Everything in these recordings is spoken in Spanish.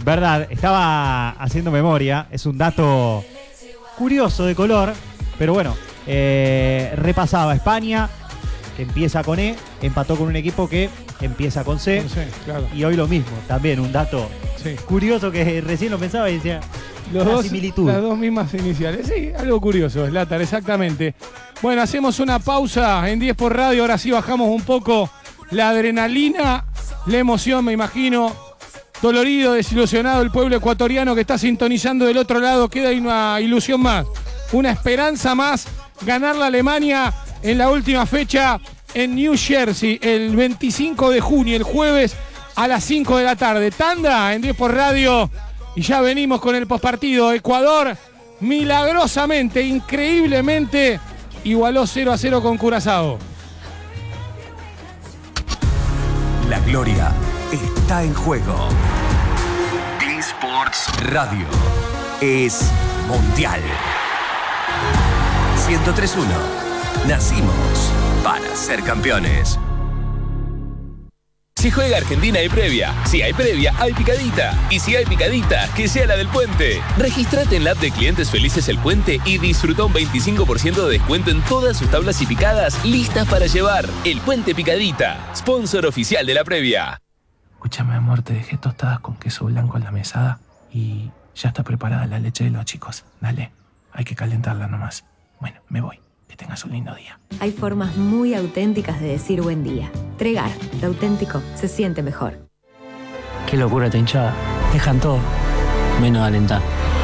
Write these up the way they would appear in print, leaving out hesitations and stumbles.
Verdad, estaba haciendo memoria. Es un dato curioso de color, pero bueno, repasaba España, que empieza con E, empató con un equipo que empieza con C, claro. Y hoy lo mismo, también un dato curioso que recién lo pensaba y decía, similitud. Las dos mismas iniciales, sí, algo curioso, Zlatan, exactamente. Bueno, hacemos una pausa en 10 por radio, ahora sí bajamos un poco la adrenalina, la emoción, me imagino. Dolorido, desilusionado el pueblo ecuatoriano que está sintonizando del otro lado. Queda una ilusión más, una esperanza más. Ganar la Alemania en la última fecha en New Jersey, el 25 de junio, el jueves a las 5 de la tarde. Tanda en 10 por radio y ya venimos con el postpartido. Ecuador, milagrosamente, increíblemente, igualó 0-0 con Curazao. La gloria está en juego. Sports Radio es mundial. 103.1. Nacimos para ser campeones. Si juega Argentina hay previa. Si hay previa, hay picadita. Y si hay picadita, que sea la del Puente. Regístrate en la app de Clientes Felices El Puente y disfruta un 25% de descuento en todas sus tablas y picadas listas para llevar. El Puente Picadita, sponsor oficial de la previa. Escúchame, amor, te dejé tostadas con queso blanco en la mesada y ya está preparada la leche de los chicos. Dale, hay que calentarla nomás. Bueno, me voy. Que tengas un lindo día. Hay formas muy auténticas de decir buen día. Tregar, lo auténtico se siente mejor. Qué locura esta hinchada. Dejan todo, menos alentar.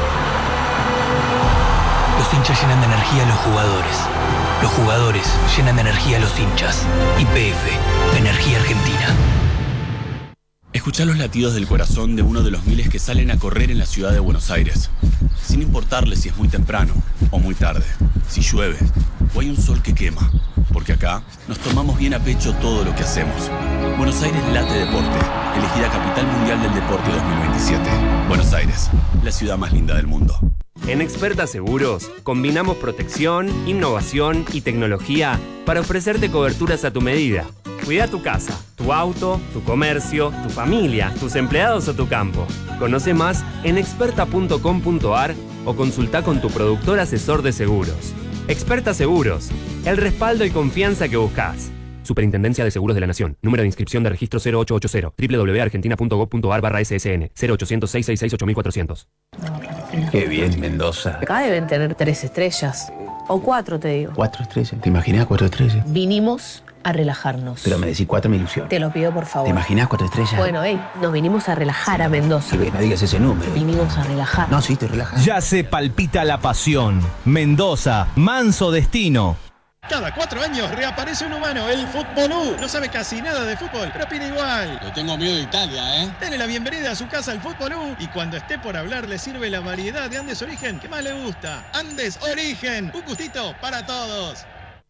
Los hinchas llenan de energía a los jugadores. Los jugadores llenan de energía a los hinchas. YPF, Energía Argentina. Escuchá los latidos del corazón de uno de los miles que salen a correr en la ciudad de Buenos Aires. Sin importarle si es muy temprano o muy tarde, si llueve o hay un sol que quema. Porque acá nos tomamos bien a pecho todo lo que hacemos. Buenos Aires late deporte, elegida Capital Mundial del Deporte 2027. Buenos Aires, la ciudad más linda del mundo. En Experta Seguros, combinamos protección, innovación y tecnología para ofrecerte coberturas a tu medida. Cuida tu casa, tu auto, tu comercio, tu familia, tus empleados o tu campo. Conoce más en experta.com.ar o consulta con tu productor asesor de seguros. Experta Seguros, el respaldo y confianza que buscas. Superintendencia de Seguros de la Nación. Número de inscripción de registro 0880 www.argentina.gov.ar/ssn 0800 666 8400. Qué bien, Mendoza. Acá deben tener 3 estrellas. O 4, te digo. 4 estrellas. ¿Te imaginas 4 estrellas? Vinimos a relajarnos. Pero me decís 4, me ilusión. Te lo pido, por favor. ¿Te imaginas 4 estrellas? Bueno, nos vinimos a relajar a Mendoza. Sí, no digas ese número. Vinimos a relajar. No, sí, te relajas. Ya se palpita la pasión. Mendoza, manso destino. Cada 4 años reaparece un humano, el Futbolú. No sabe casi nada de fútbol, pero opina igual. Le tengo miedo a Italia, ¿eh? Dale la bienvenida a su casa al Futbolú y cuando esté por hablar le sirve la variedad de Andes Origen que más le gusta. Andes Origen, un gustito para todos.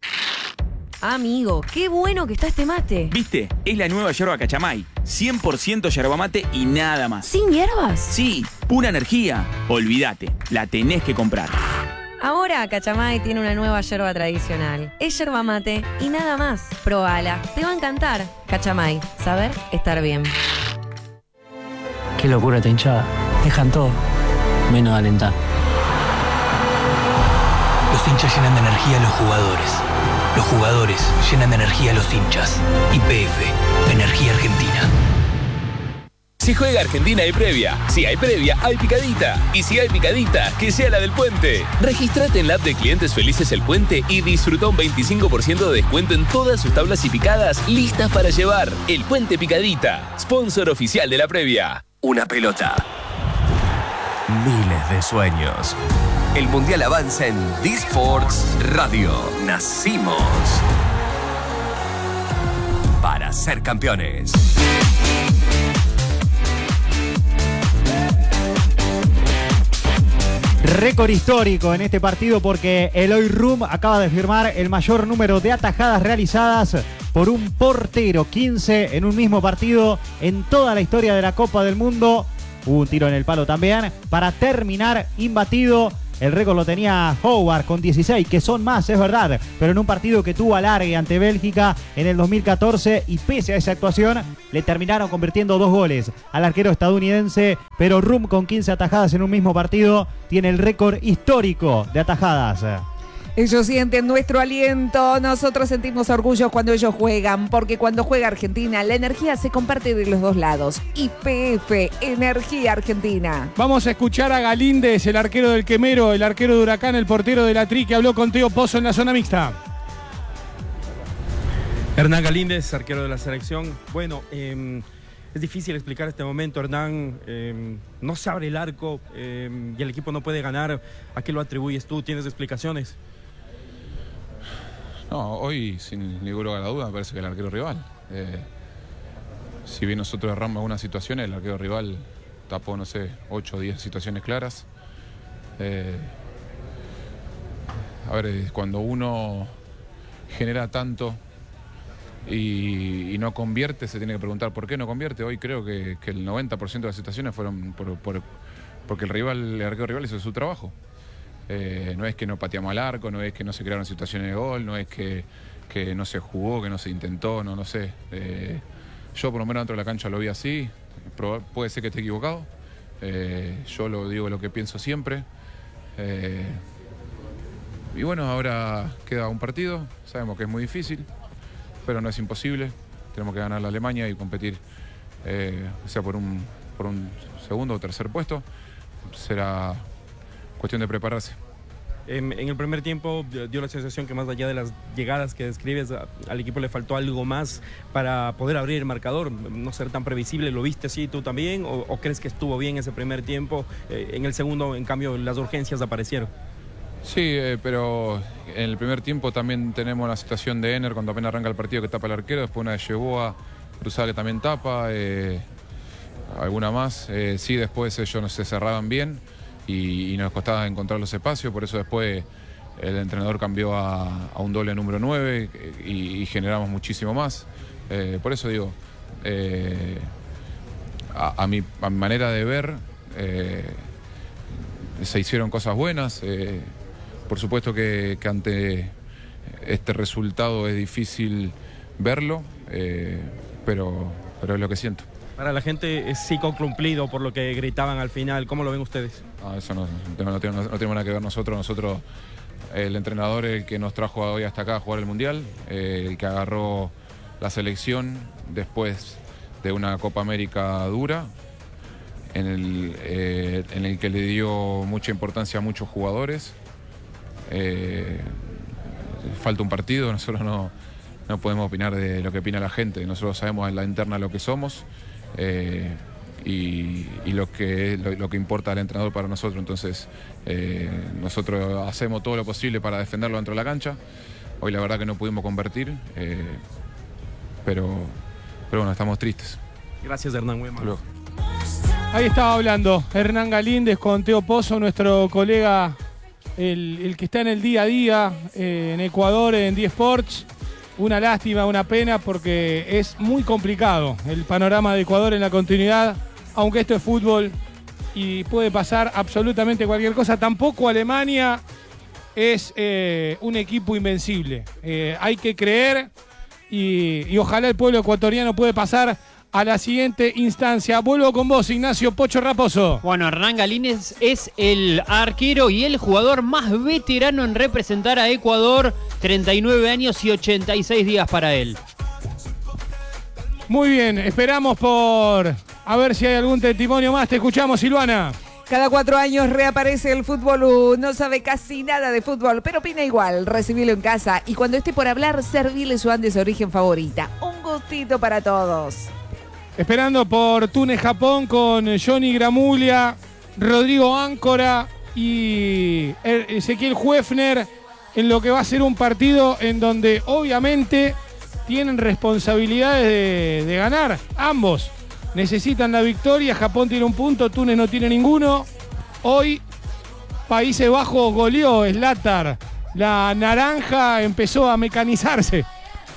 Amigo, qué bueno que está este mate. ¿Viste? Es la nueva yerba Cachamay. 100% yerba mate y nada más. ¿Sin hierbas? Sí, pura energía. Olvídate, la tenés que comprar. Ahora Cachamay tiene una nueva yerba tradicional. Es yerba mate y nada más. Probala, te va a encantar. Cachamay, saber estar bien. Qué locura esta hinchada. Dejan todo, menos alentar. Los hinchas llenan de energía a los jugadores. Los jugadores llenan de energía a los hinchas. YPF, Energía Argentina. Si juega Argentina hay previa. Si hay previa, hay picadita. Y si hay picadita, que sea la del Puente. Regístrate en la app de Clientes Felices El Puente y disfruta un 25% de descuento en todas sus tablas y picadas listas para llevar. El Puente Picadita, sponsor oficial de la previa. Una pelota. Miles de sueños. El Mundial avanza en D-Sports Radio. Nacimos para ser campeones. Récord histórico en este partido porque Eloy Rum acaba de firmar el mayor número de atajadas realizadas por un portero. 15 en un mismo partido en toda la historia de la Copa del Mundo. Hubo un tiro en el palo también para terminar imbatido El récord lo tenía Howard con 16, que son más, es verdad, pero en un partido que tuvo alargue ante Bélgica en el 2014 y pese a esa actuación le terminaron convirtiendo 2 goles al arquero estadounidense, pero Rum con 15 atajadas en un mismo partido tiene el récord histórico de atajadas. Ellos sienten nuestro aliento, nosotros sentimos orgullo cuando ellos juegan, porque cuando juega Argentina, la energía se comparte de los dos lados. YPF, Energía Argentina. Vamos a escuchar a Galíndez, el arquero del Quemero, el arquero de Huracán, el portero de la Tri, que habló con Teo Pozo en la zona mixta. Hernán Galíndez, arquero de la selección. Bueno, es difícil explicar este momento, Hernán. No se abre el arco y el equipo no puede ganar. ¿A qué lo atribuyes tú? ¿Tienes explicaciones? No, hoy, sin ningún lugar a la duda, me parece que el arquero rival. Si bien nosotros erramos algunas situaciones, el arquero rival tapó, no sé, 8 o 10 situaciones claras. A ver, cuando uno genera tanto y no convierte, se tiene que preguntar por qué no convierte. Hoy creo que el 90% de las situaciones fueron porque el arquero rival hizo su trabajo. No es que no pateamos al arco, no es que no se crearon situaciones de gol, no es que no se jugó, que no se intentó, no sé. Yo por lo menos dentro de la cancha lo vi así, puede ser que esté equivocado. Yo lo digo lo que pienso siempre. Y bueno, ahora queda un partido, sabemos que es muy difícil, pero no es imposible. Tenemos que ganar la Alemania y competir, sea por un segundo o tercer puesto. Será cuestión de prepararse. En el primer tiempo dio la sensación que más allá de las llegadas que describes, al equipo le faltó algo más para poder abrir el marcador, no ser tan previsible. ¿Lo viste así tú también o crees que estuvo bien ese primer tiempo? En el segundo, en cambio, las urgencias aparecieron. Sí, pero en el primer tiempo también tenemos la situación de Ener cuando apenas arranca el partido, que tapa el arquero, después una de Yeboah cruzada que también tapa, alguna más. Sí, después ellos se cerraban bien y nos costaba encontrar los espacios, por eso después el entrenador cambió a un doble número 9 y generamos muchísimo más. Por eso digo, a mi manera de ver, se hicieron cosas buenas. Por supuesto que ante este resultado es difícil verlo, pero es lo que siento. Para la gente es ciclo cumplido por lo que gritaban al final. ¿Cómo lo ven ustedes? Eso no tenemos nada que ver nosotros. Nosotros, el entrenador, el que nos trajo hoy hasta acá a jugar el Mundial, el que agarró la selección después de una Copa América dura, en el que le dio mucha importancia a muchos jugadores. Falta un partido, nosotros no podemos opinar de lo que opina la gente. Nosotros sabemos en la interna lo que somos. Y lo que importa al entrenador para nosotros. Entonces nosotros hacemos todo lo posible para defenderlo dentro de la cancha. Hoy la verdad que no pudimos convertir, pero bueno, estamos tristes. Gracias, Hernán. Ahí estaba hablando Hernán Galíndez con Teo Pozo, nuestro colega, el que está en el día a día en Ecuador, en D-Sports. Una lástima, una pena, porque es muy complicado el panorama de Ecuador en la continuidad, aunque esto es fútbol y puede pasar absolutamente cualquier cosa. Tampoco Alemania es un equipo invencible. Hay que creer y ojalá el pueblo ecuatoriano puede pasar a la siguiente instancia. Vuelvo con vos, Ignacio Pocho Raposo. Bueno, Hernán Galíndez es el arquero y el jugador más veterano en representar a Ecuador. 39 años y 86 días para él. Muy bien, esperamos por a ver si hay algún testimonio más. Te escuchamos, Silvana. Cada 4 años reaparece el Fútbol. No sabe casi nada de fútbol, pero opina igual. Recibilo en casa y cuando esté por hablar, servirle su Andes Origen favorita. Un gustito para todos. Esperando por Túnez, Japón, con Johnny Gramulia, Rodrigo Áncora y Ezequiel Huefner, en lo que va a ser un partido en donde obviamente tienen responsabilidades de ganar. Ambos necesitan la victoria. Japón tiene un punto, Túnez no tiene ninguno. Hoy Países Bajos goleó Zlatar. La naranja empezó a mecanizarse.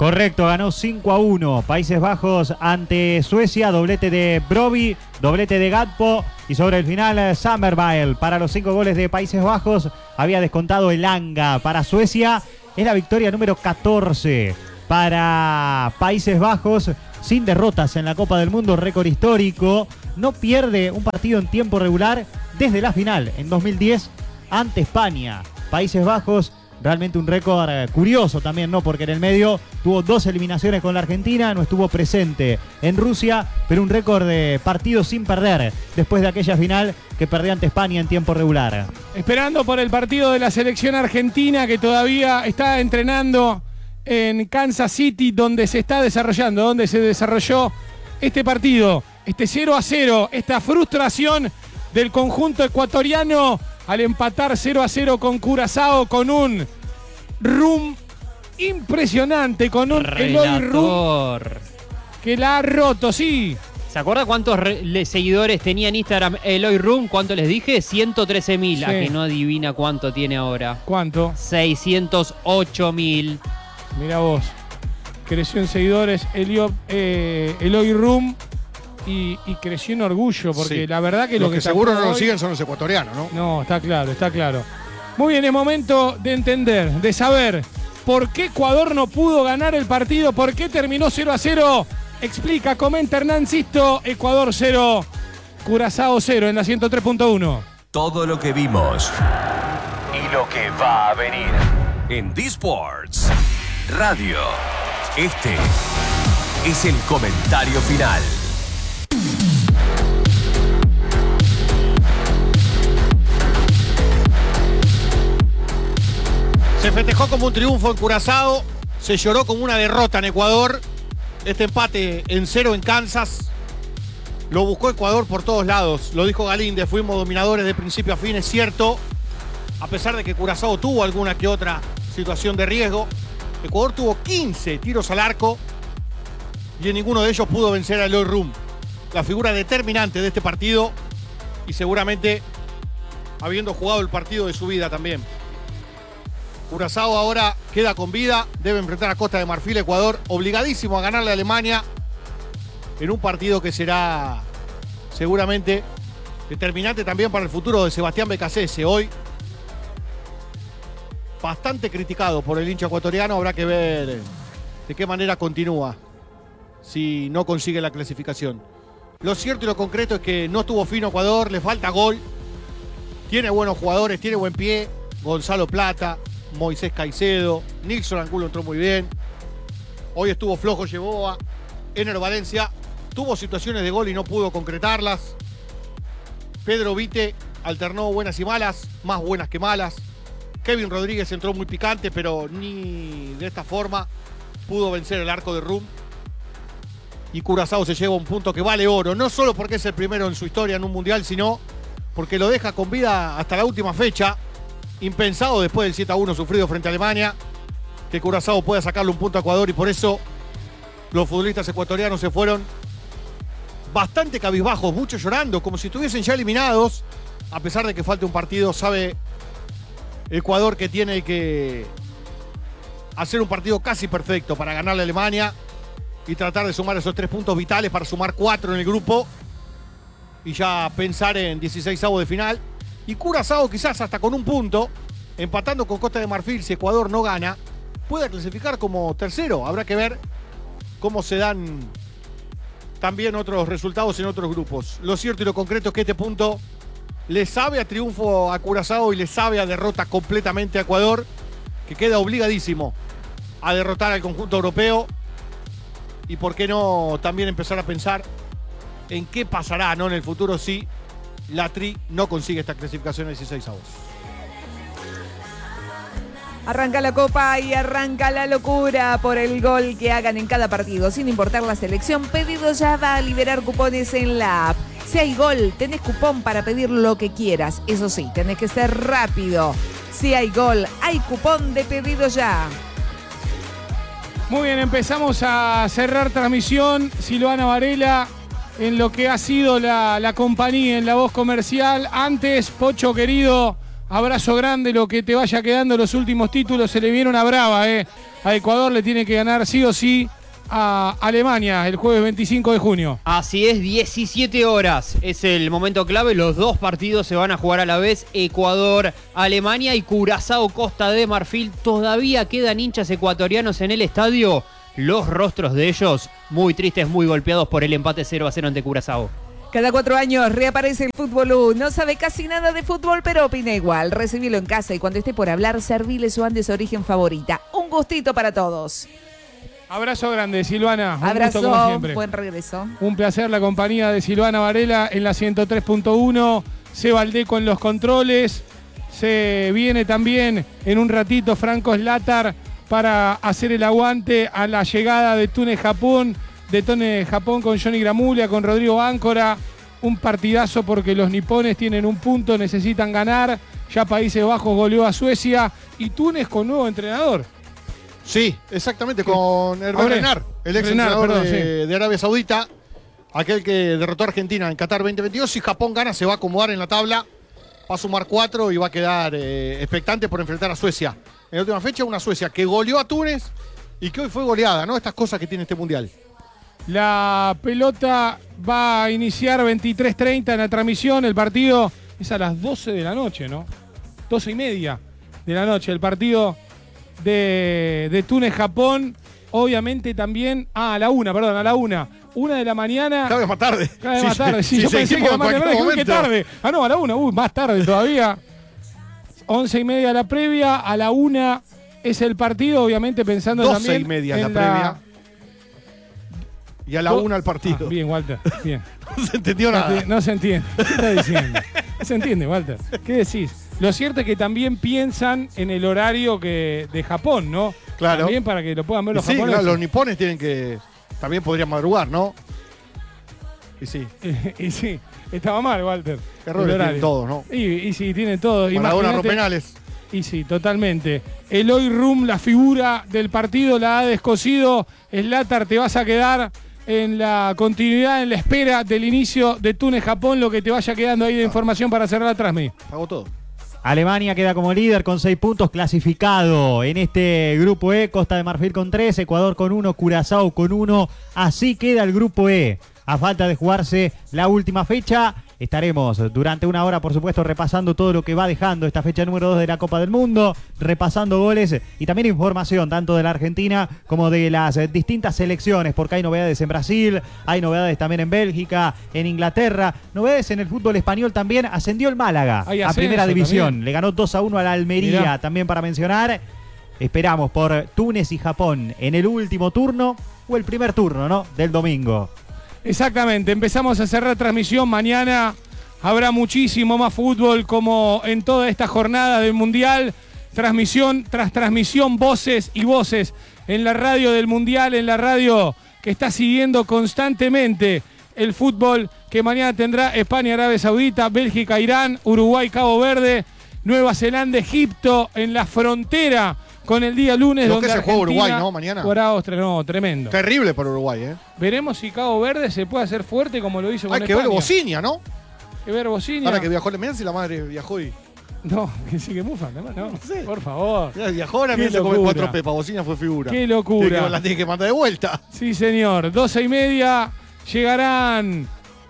Correcto, ganó 5-1. Países Bajos ante Suecia, doblete de Broby, doblete de Gatpo y sobre el final Summerville. Para los 5 goles de Países Bajos había descontado Elanga. Para Suecia es la victoria número 14 para Países Bajos, sin derrotas en la Copa del Mundo, récord histórico. No pierde un partido en tiempo regular desde la final en 2010 ante España. Países Bajos, realmente un récord curioso también, ¿no? Porque en el medio tuvo 2 eliminaciones con la Argentina, no estuvo presente en Rusia, pero un récord de partidos sin perder después de aquella final que perdió ante España en tiempo regular. Esperando por el partido de la selección argentina que todavía está entrenando en Kansas City, donde se está desarrollando, donde se desarrolló este partido, este 0-0, esta frustración del conjunto ecuatoriano al empatar 0-0 con Curazao, con un Rum impresionante, con un Eloy Rum que la ha roto, sí. ¿Se acuerda cuántos seguidores tenía en Instagram Eloy Rum? ¿Cuánto les dije? 113.000. Sí. A que no adivina cuánto tiene ahora. ¿Cuánto? 608.000. Mira vos. Creció en seguidores Eloy Rum y creció en orgullo, porque Sí. la verdad que los lo que que seguro no lo hoy... siguen son los ecuatorianos, ¿no? No, está claro, está claro. Muy bien, es momento de entender, de saber por qué Ecuador no pudo ganar el partido, por qué terminó 0-0. Explica, comenta Hernán Sisto. Ecuador 0, Curazao 0 en la 103.1. Todo lo que vimos y lo que va a venir en D-Sports Radio. Este es el comentario final. Se festejó como un triunfo en Curazao, se lloró como una derrota en Ecuador. Este empate en 0 en Kansas lo buscó Ecuador por todos lados. Lo dijo Galíndez, fuimos dominadores de principio a fin, es cierto. A pesar de que Curazao tuvo alguna que otra situación de riesgo, Ecuador tuvo 15 tiros al arco y en ninguno de ellos pudo vencer a Eloy Rum, la figura determinante de este partido y seguramente habiendo jugado el partido de su vida también. Curazao ahora queda con vida, debe enfrentar a Costa de Marfil. Ecuador obligadísimo a ganarle a Alemania en un partido que será seguramente determinante también para el futuro de Sebastián Becasese. Hoy bastante criticado por el hincha ecuatoriano, habrá que ver de qué manera continúa si no consigue la clasificación. Lo cierto y lo concreto es que no estuvo fino Ecuador, le falta gol, tiene buenos jugadores, tiene buen pie, Gonzalo Plata, Moisés Caicedo, Nilson Angulo entró muy bien. Hoy estuvo flojo Yeboa. Ener Valencia tuvo situaciones de gol y no pudo concretarlas. Pedro Vite alternó buenas y malas, más buenas que malas. Kevin Rodríguez entró muy picante, pero ni de esta forma pudo vencer el arco de Rum. Y Curazao se lleva un punto que vale oro, no solo porque es el primero en su historia en un mundial, sino porque lo deja con vida hasta la última fecha. Impensado después del 7-1 sufrido frente a Alemania, que Curazao pueda sacarle un punto a Ecuador, y por eso los futbolistas ecuatorianos se fueron bastante cabizbajos, muchos llorando, como si estuviesen ya eliminados, a pesar de que falte un partido. Sabe Ecuador que tiene que hacer un partido casi perfecto para ganarle a Alemania y tratar de sumar esos 3 puntos vitales para sumar 4 en el grupo y ya pensar en 16avos de final. Y Curazao quizás hasta con un punto, empatando con Costa de Marfil, si Ecuador no gana, pueda clasificar como tercero. Habrá que ver cómo se dan también otros resultados en otros grupos. Lo cierto y lo concreto es que este punto le sabe a triunfo a Curazao y le sabe a derrota completamente a Ecuador, que queda obligadísimo a derrotar al conjunto europeo. Y por qué no también empezar a pensar en qué pasará, ¿no?, en el futuro si la Tri no consigue esta clasificación en 16avos. Arranca la Copa y arranca la locura por el gol que hagan en cada partido. Sin importar la selección, Pedido Ya va a liberar cupones en la app. Si hay gol, tenés cupón para pedir lo que quieras. Eso sí, tenés que ser rápido. Si hay gol, hay cupón de Pedido Ya. Muy bien, empezamos a cerrar transmisión. Silvana Varela en lo que ha sido la compañía, en la voz comercial. Antes, Pocho querido, abrazo grande, lo que te vaya quedando los últimos títulos. Se le viene una brava, a Ecuador, le tiene que ganar sí o sí a Alemania el jueves 25 de junio. Así es, 17 horas es el momento clave. Los dos partidos se van a jugar a la vez. Ecuador, Alemania y Curazao, Costa de Marfil. Todavía quedan hinchas ecuatorianos en el estadio. Los rostros de ellos muy tristes, muy golpeados por el empate 0-0 ante Curazao. Cada 4 años reaparece el Fútbol U. No sabe casi nada de fútbol, pero opina igual. Recibilo en casa y cuando esté por hablar, servile su Andes Origen favorita. Un gustito para todos. Abrazo grande, Silvana. Un Abrazo, gusto como siempre. buen regreso. Un placer la compañía de Silvana Varela en la 103.1. Seba Aldeco en los controles. Se viene también en un ratito Franco Slatar para hacer el aguante a la llegada de Túnez-Japón. De Túnez-Japón con Johnny Gramulia, con Rodrigo Áncora. Un partidazo porque los nipones tienen un punto, necesitan ganar. Ya Países Bajos goleó a Suecia y Túnez con nuevo entrenador. Sí, exactamente, con Hervé Renard, el ex entrenador de Arabia Saudita, aquel que derrotó a Argentina en Qatar 2022. Si Japón gana, se va a acomodar en la tabla, va a sumar 4 y va a quedar expectante por enfrentar a Suecia. En la última fecha, una Suecia que goleó a Túnez y que hoy fue goleada, ¿no? Estas cosas que tiene este mundial. La pelota va a iniciar 23:30 en la transmisión. El partido es a las 12 de la noche, ¿no? 12:30 de la noche. El partido de Túnez-Japón, obviamente también a la 1 de la mañana. Cada vez más tarde. Cada vez más tarde, sí. Yo pensé que era más temprano, que tarde. Ah, no, a la 1, más tarde todavía. 11:30 la previa, a la 1 es el partido, obviamente pensando también 12:30 la previa. Y a la 1 el partido. Bien, Walter, bien. No se entendió nada. No se entiende. ¿Qué estás diciendo? No se entiende, Walter. ¿Qué decís? Lo cierto es que también piensan en el horario de Japón, ¿no? Claro. También para que lo puedan ver los sí, japoneses. Claro, los nipones tienen que... También podrían madrugar, ¿no? Y sí. Y sí, estaba mal, Walter. Errores tienen todos, ¿no? Y sí, tienen todos. Maradona rompe penales. Y sí, totalmente. Eloy Rum, la figura del partido, la ha descosido. Slatar, te vas a quedar en la continuidad, en la espera del inicio de Túnez-Japón, lo que te vaya quedando ahí de información para cerrar la transmisión. Hago todo. Alemania queda como líder con 6 puntos, clasificado en este grupo E. Costa de Marfil con 3, Ecuador con 1, Curazao con 1. Así queda el grupo E. A falta de jugarse la última fecha, estaremos durante una hora, por supuesto, repasando todo lo que va dejando esta fecha número 2 de la Copa del Mundo, repasando goles y también información tanto de la Argentina como de las distintas selecciones, porque hay novedades en Brasil, hay novedades también en Bélgica, en Inglaterra, novedades en el fútbol español también. Ascendió el Málaga a Primera División, también. Le ganó 2-1 a la Almería. Mirá. También para mencionar. Esperamos por Túnez y Japón en el último turno o el primer turno, ¿no? Del domingo. Exactamente, empezamos a cerrar transmisión. Mañana habrá muchísimo más fútbol como en toda esta jornada del Mundial. Transmisión tras transmisión, voces y voces en la radio del Mundial, en la radio que está siguiendo constantemente el fútbol que mañana tendrá España, Arabia Saudita, Bélgica, Irán, Uruguay, Cabo Verde, Nueva Zelanda, Egipto, en la frontera con el día lunes. Lo donde que se juega Argentina Uruguay, ¿no? Mañana. Jugará Austria, no, tremendo. Terrible para Uruguay, ¿eh? Veremos si Cabo Verde se puede hacer fuerte como lo hizo con Hay que España. ver Bocinia, ¿no? Hay que ver Bocinia. Ahora que viajó, mirá si la madre viajó y... No, que sigue mufan, no sé. Por favor. Mirá, viajó ahora, mirá, se come 4 pepas. Bocinia fue figura. Qué locura. La tiene que mandar de vuelta. Sí, señor. 12:30 llegarán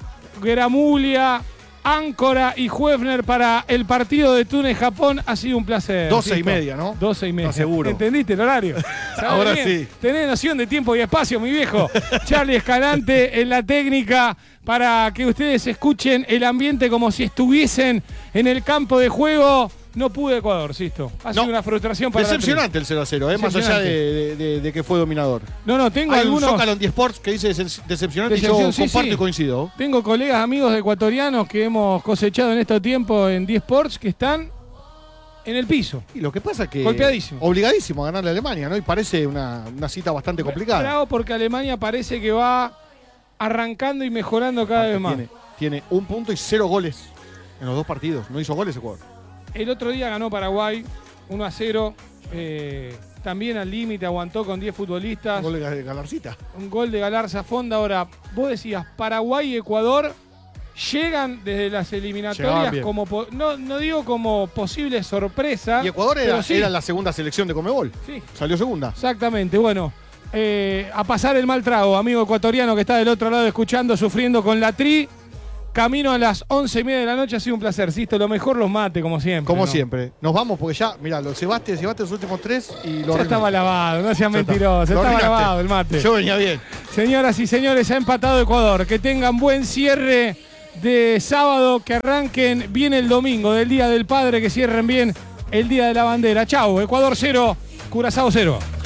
Gramulia, Áncora y Huefner para el partido de Túnez-Japón. Ha sido un placer. 12:30, ¿no? 12:30. Seguro. ¿Entendiste el horario? Ahora bien? sí. Tenés noción de tiempo y espacio, mi viejo. Charlie Escalante en la técnica para que ustedes escuchen el ambiente como si estuviesen en el campo de juego. No pude Ecuador, Sisto. Ha sido una frustración para decepcionante el 0-0, más allá de que fue dominador. No, tengo Hay algunos... un Zócalo en 10 Sports que dice decepcionante y yo comparto y coincido. Tengo colegas, amigos ecuatorianos que hemos cosechado en estos tiempos en 10 Sports que están en el piso. Y lo que pasa es que... Golpeadísimo. Obligadísimo a ganarle a Alemania, ¿no? Y parece una cita bastante complicada. Bravo, porque Alemania parece que va arrancando y mejorando cada vez más. Tiene 1 punto y 0 goles en los 2 partidos. No hizo goles Ecuador. El otro día ganó Paraguay 1-0. También al límite aguantó con 10 futbolistas. Un gol de Galarcita. Un gol de Galarza Fonda. Ahora, vos decías Paraguay y Ecuador llegan desde las eliminatorias como, no digo como posible sorpresa. Y Ecuador pero sí. era la segunda selección de Conmebol. Sí. Salió segunda. Exactamente, bueno. A pasar el mal trago, amigo ecuatoriano que está del otro lado escuchando, sufriendo con la tri. Camino a las 11:30 de la noche, ha sido un placer, Sisto. Lo mejor los mate, como siempre. Como ¿no? siempre. Nos vamos porque ya, mira, lo llevaste los últimos 3 y lo Ya estaba lavado, no seas mentiroso. Estaba lavado el mate. Yo venía bien. Señoras y señores, ha empatado Ecuador. Que tengan buen cierre de sábado, que arranquen bien el domingo del Día del Padre, que cierren bien el Día de la Bandera. Chau, Ecuador 0, Curazao 0.